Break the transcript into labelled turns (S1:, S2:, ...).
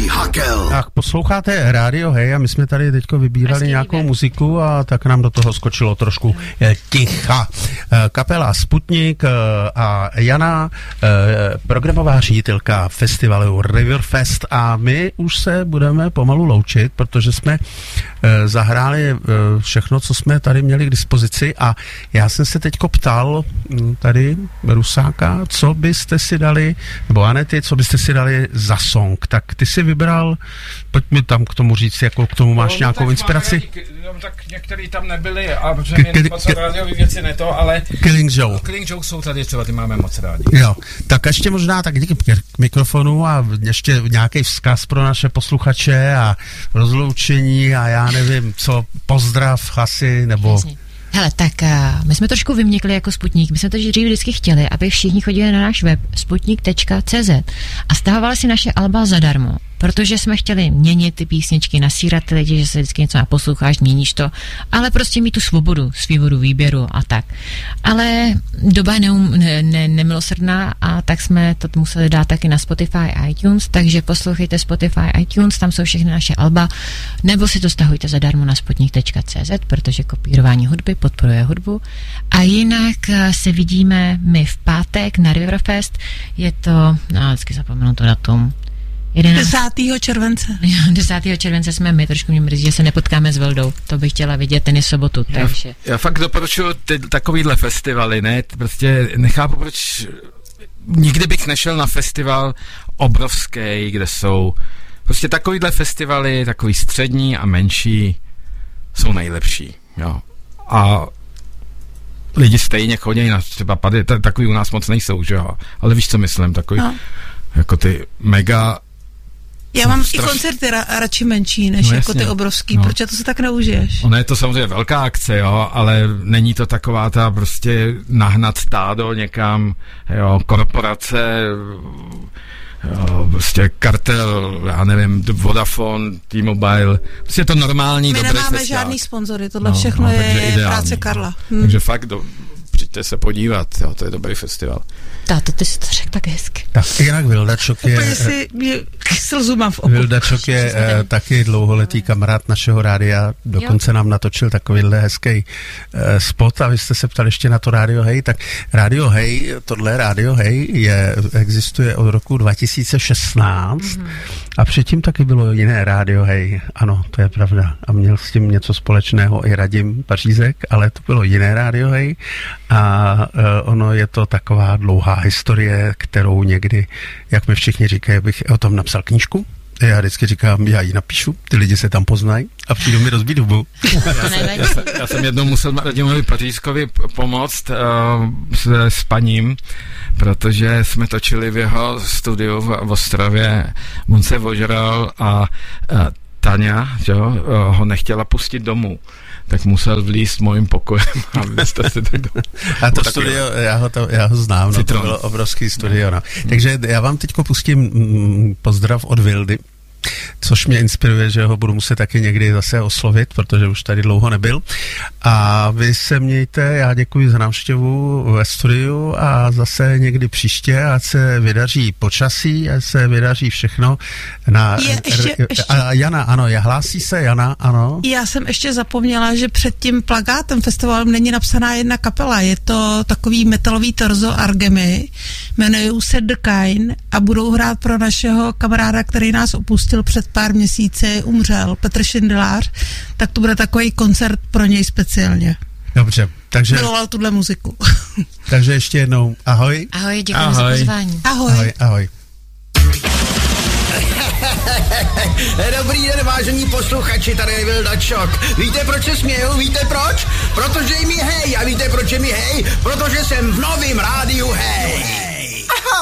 S1: Jiří Hakel.
S2: Tak posloucháte Rádio Hej a my jsme tady teďko vybírali nějakou muziku a tak nám do toho skočilo trošku ticha. Kapela Sputnik a Jana, programová ředitelka festivalu Riverfest, a my už se budeme pomalu loučit, protože jsme zahráli všechno, co jsme tady měli k dispozici, a já jsem se teďko ptal tady Rusáka, co byste si dali, nebo Anety, co byste si dali za song. Tak ty si vybral, pojď mi tam k tomu říct, jako k tomu máš nějakou inspiraci?
S3: Tak některý tam nebyli, a protože mě moc rádiový věci ne to, ale
S2: Killing Joe.
S3: Killing Joe jsou tady třeba, ty máme moc rádi.
S2: Jo, tak ještě možná tak díky k mikrofonu a ještě nějaký vzkaz pro naše posluchače a rozloučení a já nevím co, pozdrav asi, nebo...
S4: Jasně. Hele, tak my jsme trošku vymnikli jako Sputnik. My jsme to dřív vždycky chtěli, aby všichni chodili na náš web sputnik.cz a stahovali si naše alba zadarmo, protože jsme chtěli měnit ty písničky, nasírat ty lidi, že se vždycky něco naposloucháš, měníš to, ale prostě mít tu svobodu výběru a tak. Ale doba je nemilosrdná, a tak jsme to museli dát taky na Spotify a iTunes, takže poslouchejte Spotify a iTunes, tam jsou všechny naše alba, nebo si to stahujte zadarmo na sputnik.cz, protože kopírování hudby podporuje hudbu. A jinak se vidíme my v pátek na Riverfest, je to, vždycky zapomenu to datum,
S5: 10. července.
S4: 10. července jsme my, trošku mě mrzí, že se nepotkáme s Veldou. To bych chtěla vidět, ten je sobotu, takže...
S3: Já fakt doporučuji takovýhle festivaly, ne? Prostě nechápu, proč... Nikdy bych nešel na festival obrovský, kde jsou... Prostě takovýhle festivaly, takový střední a menší, jsou nejlepší, jo. A lidi stejně chodí na třeba pady, takový u nás moc nejsou, že jo. Ale víš, co myslím, takový... Jako ty mega...
S5: Já mám i koncerty radši menší, než no, jako ty obrovský, protože to se tak neužiješ.
S3: Ono je to samozřejmě velká akce, jo, ale není to taková ta prostě nahnat stádo někam, jo, korporace, jo, prostě kartel, já nevím, Vodafone, T-Mobile, prostě je to normální, dobrý festival. My nemáme
S5: žádný sponzory, tohle všechno je ideální, práce Karla.
S3: Takže fakt přijďte se podívat, jo, to je dobrý festival.
S4: Táto, ty si to řekl tak hezky.
S2: Tak jinak Vildačok je...
S5: Úplně si slzu mám v oku.
S2: Vildačok je taky dlouholetý kamarád našeho rádia, dokonce nám natočil takovýhle hezký spot, a vy jste se ptali ještě na to Rádio Hej, tak Rádio Hej, tohle Rádio Hej existuje od roku 2016 a předtím taky bylo jiné Rádio Hej, ano, to je pravda, a měl s tím něco společného i Radim Pařízek, ale to bylo jiné Rádio Hej a ono je to taková dlouhá historie, kterou někdy, jak mi všichni říkají, bych o tom napsal knížku. Já vždycky říkám, já ji napíšu, ty lidi se tam poznají a přijdu mi rozbít hubu.
S3: Já jsem jednou musel Radimovi Pařízkovi pomoct s paním, protože jsme točili v jeho studiu v Ostravě, on se ožral a Tania, jo, ho nechtěla pustit domů, tak musel vlízt mojím pokojem a vyste si tak domů.
S2: A to studio, já ho znám, no, to bylo obrovský studio, no. Takže já vám teďko pustím pozdrav od Vildy, což mě inspiruje, že ho budu muset taky někdy zase oslovit, protože už tady dlouho nebyl. A vy se mějte, já děkuji za návštěvu ve studiu a zase někdy příště, ať se vydaří počasí, ať se vydaří všechno. A Jana, ano, hlásí se Jana, ano.
S5: Já jsem ještě zapomněla, že před tím plakátem festivalem není napsaná jedna kapela, je to takový metalový torzo Argemy, jmenují se The Kind a budou hrát pro našeho kamaráda, který nás opustil před pár měsíci, umřel, Petr Šindelář, tak to bude takový koncert pro něj speciálně.
S2: Dobře, takže...
S5: Miloval tuhle muziku.
S2: Takže ještě jednou ahoj.
S4: Ahoj, děkuji za pozvání.
S2: Ahoj.
S1: Dobrý den, vážení posluchači, tady je Vildačok. Víte, proč se směju? Víte proč? Protože jim je hej. A víte, proč je mi hej? Protože jsem v novém rádiu Hej.